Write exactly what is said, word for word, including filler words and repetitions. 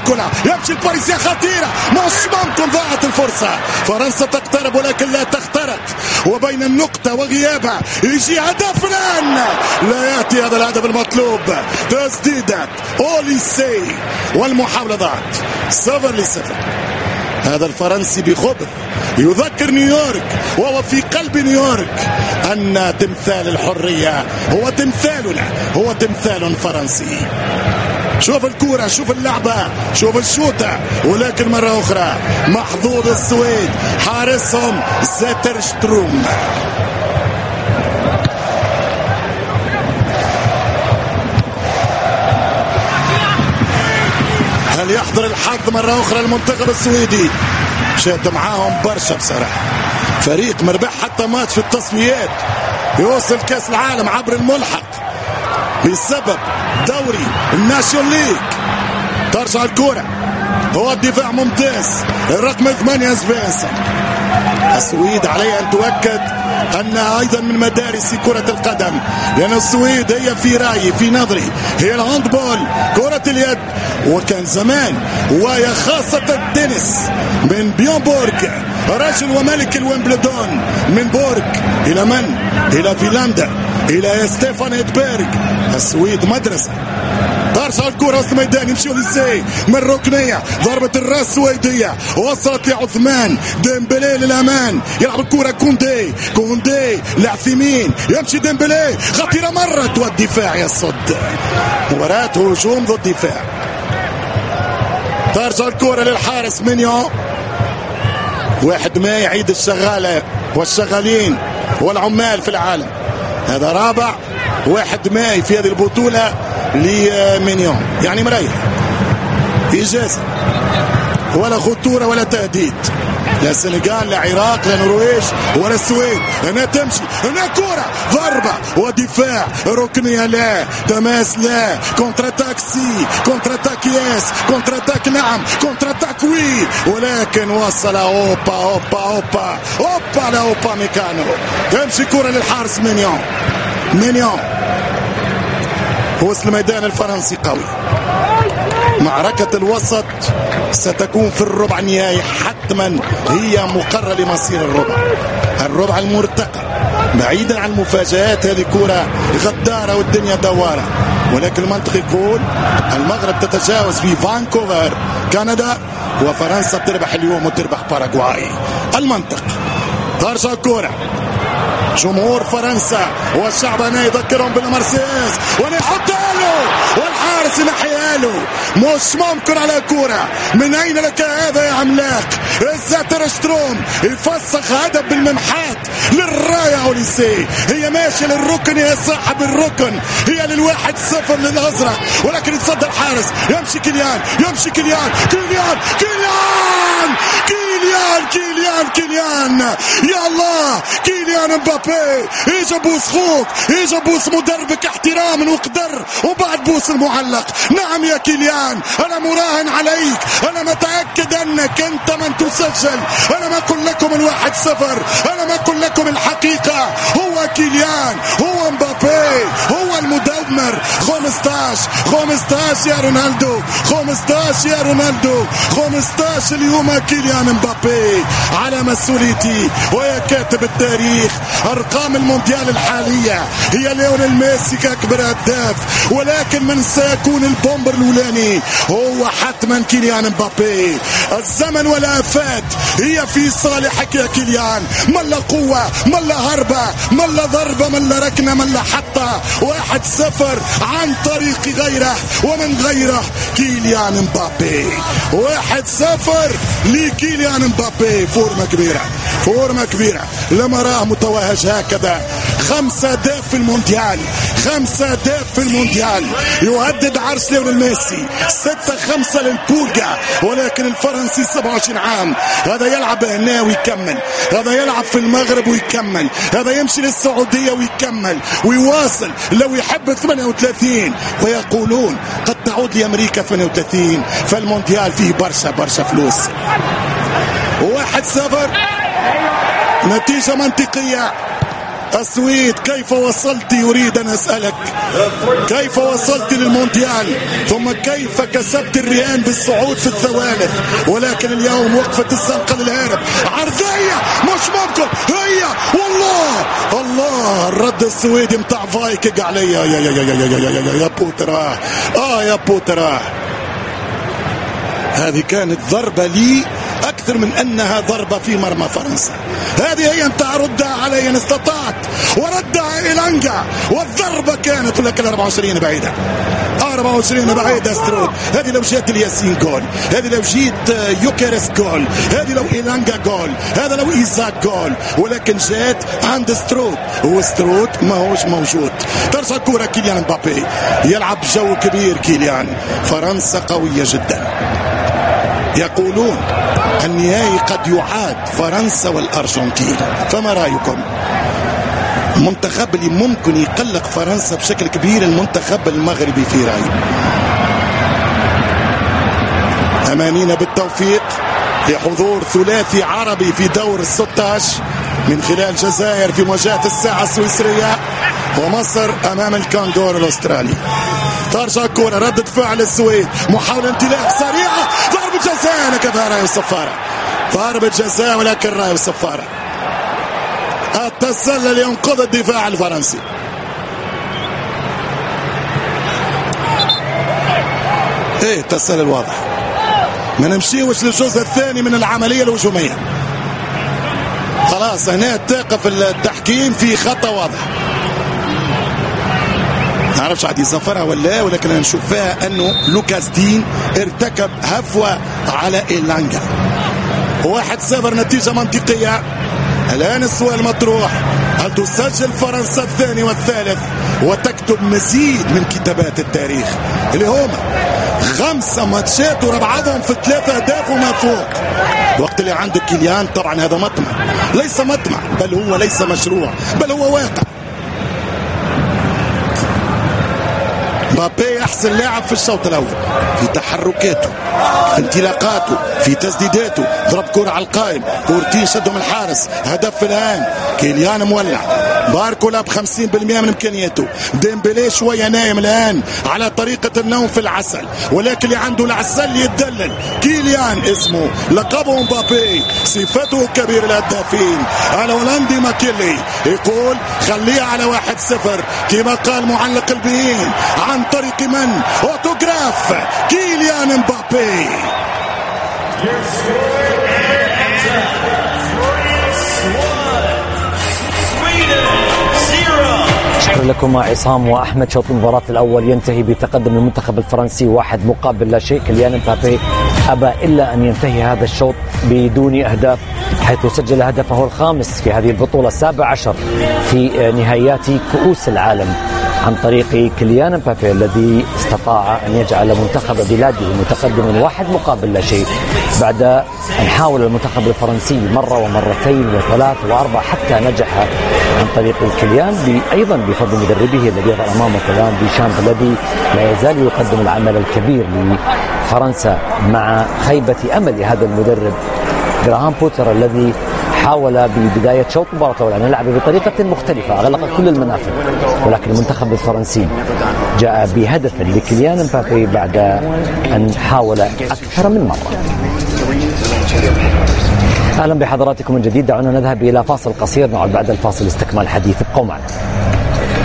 باركولا يمشي الباريسيا خطيرة، مش ممكن، ضاعت الفرصة. فرنسا تقترب ولكن لا تخترق، وبين النقطة وغيابها يجي هدف الآن، لا يأتي هذا الهدف المطلوب. تسديدة أوليسي والمحاولة ضاعت. صفر لصفر. هذا الفرنسي بخبث يذكر نيويورك وهو في قلب نيويورك أن تمثال الحرية هو تمثالنا، هو تمثال فرنسي. شوف الكرة، شوف اللعبة، شوف الشوطة، ولكن مرة أخرى محظوظ السويد حارسهم زيترشتروم. هل يحضر الحظ مرة أخرى المنتخب السويدي؟ شاد معاهم برشا بصراحة، فريق مربح حتى ماتش في التصفيات، يوصل كأس العالم عبر الملحق بسبب دوري الناشيون ليج. ترجع الكرة، هو الدفاع ممتاز، الرقم ثمانية سبنسر. السويد عليها أن تؤكد أنها أيضا من مدارس كرة القدم، لأن السويد هي في رأيي في نظري هي الهاندبول، كرة اليد، وكان زمان وهي خاصة التنس من بيون بورغ، رجل وملك الويمبلدون، من بورغ إلى من؟ إلى فنلندا، إلى ستيفان إدبرغ. السويد مدرسة. ترجع الكرة وسط الميدان، يمشي ازاي من ركنية، ضربة الراس سويدية وصلت لعثمان ديمبلي للأمان، يلعب الكرة كوندي، كوندي لعثيمين، يمشي ديمبلي، خطيرة مرت والدفاع يصد. مباراة هجوم ضد دفاع. ترجع الكرة للحارس مينيون، واحد ما يعيد الشغالة والشغالين والعمال في العالم. هذا رابع واحد ماي في هذه البطولة لمينيون، يعني مريح، إجازة، ولا خطورة ولا تهديد. لا السنغال، لا عراق، لا نرويج، ولا السويد. هنا تمشي، هنا كرة، ضربة ودفاع، ركنية لا، تماس لا، كونتر اتاك سي، كونتر اتاك ياس، كونتر اتاك نعم، كونتر اتاك وي، ولكن وصل اوبا اوبا اوبا اوبا لاوبا ميكانو. تمشي كرة للحارس مينيون، مينيون وسط الميدان الفرنسي قوي. معركة الوسط ستكون في الربع النهائي حتما، هي مقررة لمصير الربع، الربع المرتقى بعيدا عن المفاجآت. هذه كرة غدارة والدنيا دوارة، ولكن المنطق يقول المغرب تتجاوز في فانكوفر كندا، وفرنسا تربح اليوم وتربح باراغواي. المنطق. ترجع الكرة، جمهور فرنسا والشعب هنا يذكرهم بالمرسيز، ونحط له والحارس ينحيها له، مش ممكن على كرة. من أين لك هذا يا عملاق؟ زيترشتروم يفسخ هدف بالممحات للراية أوليسي، هي ماشية للركن، هي صاحب الركن، هي للواحد صفر للأزرق، ولكن يتصدى الحارس، يمشي كيليان، يمشي كيليان، كيليان كيليان كيليان كيليان كيليان يا الله، كيليان مبابي، اجا بوس خوك، اجا بوس مدربك احتراما وقدر، وبعد بوس المعلق. نعم يا كيليان، انا مراهن عليك، انا متأكد انك انت من تسجل، انا ما اقول لكم الواحد صفر، انا ما اقول لكم الحقيقة، هو كيليان، هو مبابي، هو المدمر. خمستاشر خمستاشر يا رونالدو، خمستاشر يا رونالدو، خمستاشر اليوم كيليان مبابي على مسؤوليتي، ويا كاتب التاريخ ارقام المونديال الحالية هي ليونيل ميسي كأكبر هداف، ولكن من سيكون البومبر الاولاني هو حتما كيليان مبابي. الزمن والآفات هي في صالحك يا كيليان، ملا قوة، ملا هربة، ملا ضربة، ملا ركنة، ملا حطة. واحد صفر عن طريق غيره ومن غيره كيليان مبابي، واحد صفر لكيليان مبابي. فورمة كبيرة، فورمة كبيرة، لما راه متوهج هكذا. خمسة أهداف في المونديال، خمسة أهداف في المونديال، يهدد عرش ليونيل ميسي. ستة خمسة للبورغا، ولكن الفرنسي سبعة وعشرين عام، هذا يلعب هنا ويكمل، هذا يلعب في المغرب ويكمل، هذا يمشي للسعودية ويكمل ويواصل لو يحب ثمانية وثلاثين، ويقولون قد تعود لأمريكا ثمانية وثلاثين، فالمونديال فيه برشا برشا فلوس. واحد صفر، نتيجة منطقية السويد كيف وصلت؟ يريد أن أسألك كيف وصلت للمونديال ثم كيف كسبت الرهان بالصعود في الثوالث، ولكن اليوم وقفة السنقة للهارب، عرضية مش ممكن، هي والله الله الرد السويدي متاع فايكينج علي. يا يا يا يا يا يا يا يا بوتراه اه يا بوتراه، هذه كانت ضربة لي أكثر من أنها ضربة في مرمى فرنسا. هذه هي أنت ردها علي إن استطعت، وردها إيلانجا، والضربة كانت ولكن أربعة وعشرين بعيدة، أربعة وعشرين بعيدة سترود. هذه لو جات الياسين جول، هذه لو جيت يوكيرس جول، هذه لو إيلانجا جول، هذا لو إيزاك جول، ولكن جات عند سترود، وسترود ما هوش موجود. ترجع كرة كيليان مبابي، يلعب جو كبير كيليان. فرنسا قوية جدا. يقولون النهائي قد يعاد فرنسا والأرجنتين، فما رأيكم؟ المنتخب اللي ممكن يقلق فرنسا بشكل كبير المنتخب المغربي في رأيي. أمانينا بالتوفيق لحضور ثلاثي عربي في دور الستة عشر من خلال الجزائر في مواجهة الساعة السويسرية، ومصر أمام الكونغور الأسترالي. ترجع الكرة، ردة فعل السويد، محاولة انطلاق سريعة، ضربة جزاء لكن راي الصفارة، ضربة جزاء ولكن راي الصفارة. التسلل ينقذ الدفاع الفرنسي. ايه التسلل واضح. ما نمشيوش للجزء الثاني من العملية الهجومية. خلاص هنا توقف التحكيم في خطأ واضح. ما نعرفش عاد يصفرها ولا، ولكن انا نشوف فيها انه لوكاس دين ارتكب هفوة على إيلانجا. واحد صفر نتيجة منطقية. الآن السؤال مطروح، هل تسجل فرنسا الثاني والثالث وتكتب مزيد من كتابات التاريخ اللي هما خمسة ماتشات وربعهم في ثلاثة أهداف وما فوق؟ وقت اللي عندك كيليان طبعا هذا مطمع، ليس مطمع بل هو ليس مشروع بل هو واقع. مبابي أحسن لاعب في الشوط الأول في تحركاته، في انطلاقاته، في تسديداته، ضرب كرة على القائم، كورتين شدهم الحارس، هدف الآن. كيليان مولع، باركولا بخمسين بالمئة من إمكانياته، ديمبلي شوية نايم الآن على طريقة النوم في العسل، ولكن اللي عنده العسل يتدلل. كيليان اسمه، لقبه مبابي، صفته كبير الهدافين. الهولندي ماكيلي يقول خليها على واحد صفر كما قال معلق البيين، عن طريق من؟ اوتوغراف كيليان مبابي. شكرا لكم عصام واحمد. شوط المباراة الاول ينتهي بتقدم المنتخب الفرنسي واحد مقابل لا شيء. كيليان مبابي ابى الا ان ينتهي هذا الشوط بدون اهداف، حيث سجل هدفه الخامس في هذه البطولة، السابع عشر في نهائيات كؤوس العالم، عن طريق كيليان مبابي الذي استطاع أن يجعل منتخب بلاده متقدما واحد مقابل لا شيء، بعد أن حاول المنتخب الفرنسي مرة ومرتين وثلاث وأربع حتى نجح عن طريق كيليان، أيضا بفضل مدربه الذي يظهر أمامه كلام ديشامب الذي لا يزال يقدم العمل الكبير لفرنسا مع خيبة أمل هذا المدرب غراهام بوتر الذي حاول ببداية شوط مباراة الأولى أن يلعب بطريقة مختلفة، أغلق كل المنافذ، ولكن المنتخب الفرنسي جاء بهدف لكيليان مبابي بعد أن حاول أكثر من مرة. أهلا بحضراتكم من جديد. دعونا نذهب إلى فاصل قصير، نعود بعد الفاصل لاستكمال الحديث. ابقوا معنا.